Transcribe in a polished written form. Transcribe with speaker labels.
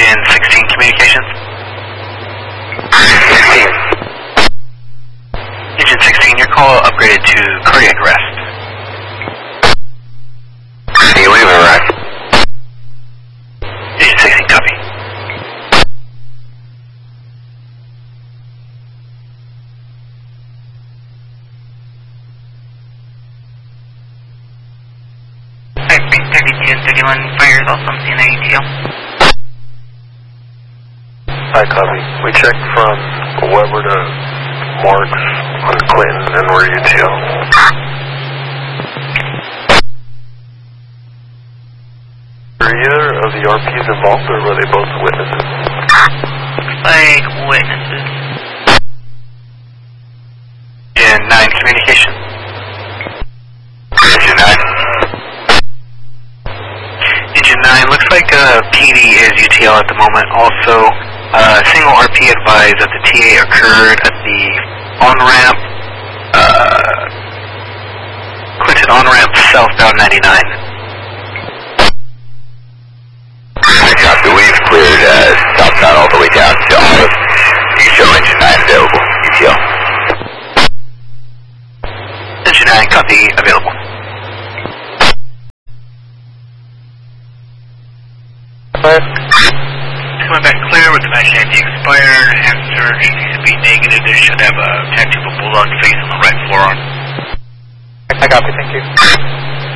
Speaker 1: Engine 16 communications.
Speaker 2: 16.
Speaker 1: Engine 16, your call upgraded to cardiac arrest.
Speaker 2: Hey, wait a minute, right?
Speaker 1: Engine 16, copy.
Speaker 3: Typing 32 and 31 fires also in the ATL.
Speaker 2: Hi, copy. We checked from Weber to Marks on Clinton and we're UTL. Were either of the RPs involved or were they both witnesses?
Speaker 3: Looks like witnesses.
Speaker 1: Engine 9 communication.
Speaker 2: Engine 9.
Speaker 1: Engine 9, looks like PD is UTL at the moment. Also, single RP advised that the TA occurred at the on-ramp, Clinton on-ramp southbound 99.
Speaker 2: Copy, we've cleared southbound all the way down to Olive. You show engine 9 available, UTL.
Speaker 1: Engine 9, copy, available.
Speaker 4: Coming back clear with the 99D expired, hand surge needs to be negative. They should have a tattoo of a bulldog face on the right forearm.
Speaker 2: I copy, thank you.